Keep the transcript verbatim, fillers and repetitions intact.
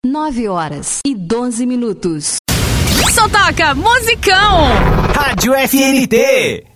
nove horas e doze minutos. Só toca musicão. Rádio F N T.